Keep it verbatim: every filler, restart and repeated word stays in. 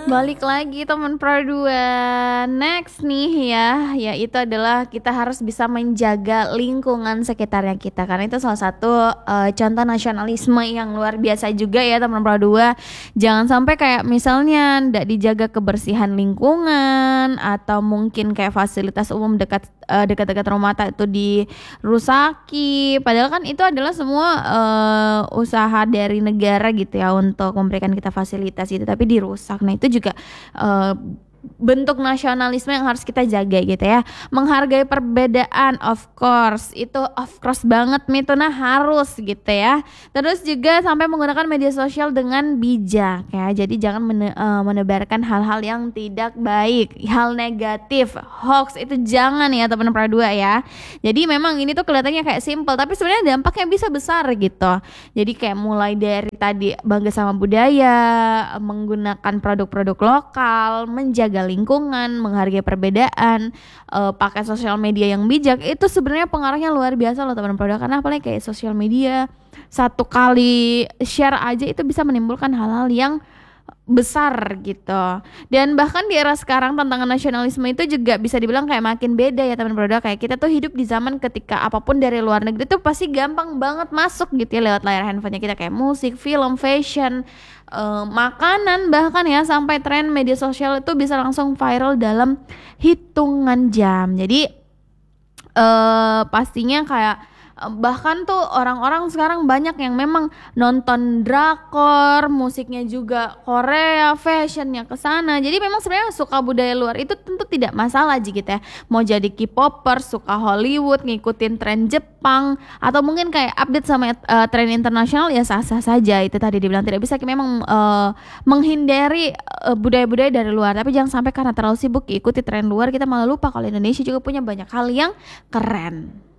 Balik lagi teman Pro dua. Next nih ya, yaitu adalah kita harus bisa menjaga lingkungan sekitarnya kita, karena itu salah satu uh, contoh nasionalisme yang luar biasa juga ya teman Pro dua. Jangan sampai kayak misalnya ndak dijaga kebersihan lingkungan, atau mungkin kayak fasilitas umum dekat uh, dekat-dekat rumah itu dirusaki. Padahal kan itu adalah semua uh, usaha dari negara gitu ya untuk memberikan kita fasilitas itu, tapi dirusak. Nah itu juga uh, bentuk nasionalisme yang harus kita jaga gitu ya. Menghargai perbedaan, of course, itu of course banget Mituna, harus gitu ya. Terus juga sampai menggunakan media sosial dengan bijak ya. Jadi jangan mene- uh, menebarkan hal-hal yang tidak baik, hal negatif, hoax itu jangan ya teman-teman Pra dua ya. Jadi memang ini tuh kelihatannya kayak simple, tapi sebenarnya dampaknya bisa besar gitu. Jadi kayak mulai dari tadi bangga sama budaya, menggunakan produk-produk lokal, menjaga lingkungan, menghargai perbedaan, uh, pakai sosial media yang bijak, itu sebenarnya pengaruhnya luar biasa loh teman-teman Pro dua. Karena apalagi kayak sosial media, satu kali share aja itu bisa menimbulkan hal-hal yang besar gitu. Dan bahkan di era sekarang tantangan nasionalisme itu juga bisa dibilang kayak makin beda ya teman Pro dua. Kayak kita tuh hidup di zaman ketika apapun dari luar negeri tuh pasti gampang banget masuk gitu ya lewat layar handphonenya kita, kayak musik, film, fashion, uh, makanan, bahkan ya sampai tren media sosial itu bisa langsung viral dalam hitungan jam. Jadi uh, pastinya kayak bahkan tuh orang-orang sekarang banyak yang memang nonton drakor, musiknya juga Korea, fashionnya ke sana. Jadi memang sebenarnya suka budaya luar itu tentu tidak masalah gitu ya. Mau jadi K-popper, suka Hollywood, ngikutin tren Jepang, atau mungkin kayak update sama uh, tren internasional, ya sah-sah saja. Itu tadi dibilang tidak bisa memang uh, menghindari uh, budaya-budaya dari luar. Tapi jangan sampai karena terlalu sibuk ikuti tren luar kita malah lupa kalau Indonesia juga punya banyak hal yang keren.